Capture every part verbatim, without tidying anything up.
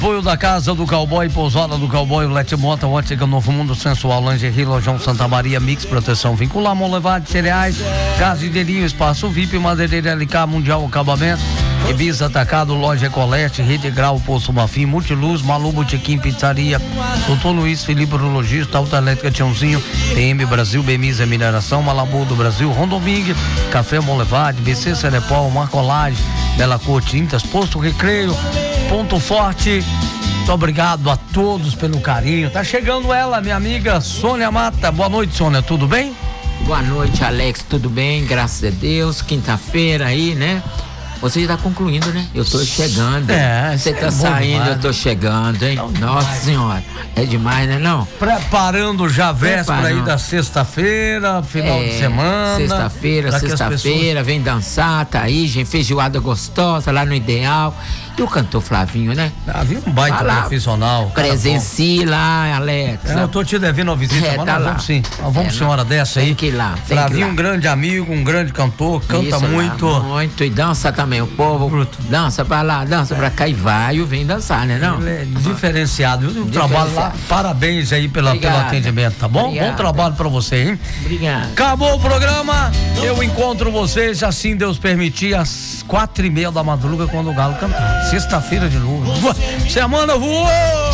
Apoio da Casa do Cowboy, Pousada do Cowboy, Lete Mota, Ótica Novo Mundo Sensual, Lingerie, Lojão Santa Maria, Mix, Proteção Vincular, Mão Levade, Cereais, Casa de Deirinho, Espaço V I P, Madeireira L K, Mundial Acabamento, Ibiza Atacado, Loja Ecoleste, Rede Grau, Posto Mafim, Multiluz, Malu Botequim, Pizzaria, Doutor Luiz Felipe Urologista, Autoelétrica Tiãozinho, T M Brasil, Bemisa Mineração, Malabu do Brasil, Rondoving, Café Mão Levade, B C Cenepol, Marcolage, Bela Cor Tintas, Posto Recreio, Ponto Forte. Muito obrigado a todos pelo carinho. Tá chegando ela, minha amiga Sônia Mata. Boa noite, Sônia, tudo bem? Boa noite, Alex, tudo bem? Graças a Deus. Quinta-feira aí, né? Você já tá concluindo, né? Eu tô chegando. É, você tá é saindo, demais. eu tô chegando, hein? Não, Nossa demais. Senhora, é demais, né não? Preparando já a véspera Preparando. aí da sexta-feira, final É, de semana. Sexta-feira, pra que as sexta-feira, pessoas- vem dançar, tá aí, gente, feijoada gostosa lá no Ideal. E o cantor Flavinho, né? Ah, viu um baita Vai lá, profissional. cara Presencie lá, Alex. bom. É, eu tô te devendo uma visita, É, mas tá nós lá. vamos sim. Nós vamos É, sim, uma hora dessa tem aí. que ir lá, tem que ir Flavinho, lá. um grande amigo, um grande cantor, canta Isso lá, muito. muito, e dança também, o povo dança pra lá, dança pra cá e vai, e vem dançar, né não? Ele é diferenciado, viu? O trabalho lá, parabéns aí pela, pelo Obrigado. atendimento, tá bom? Obrigado. Bom trabalho pra você, hein? Obrigado. Acabou o programa, eu encontro vocês, assim Deus permitir, às quatro e meia da madruga, quando o Galo cantar. Sexta-feira de novo. Semana voou!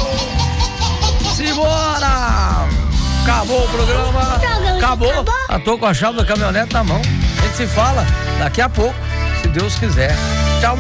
Simbora! Acabou o programa. Acabou. Eu tô com a chave da caminhonete na mão. A gente se fala daqui a pouco, se Deus quiser.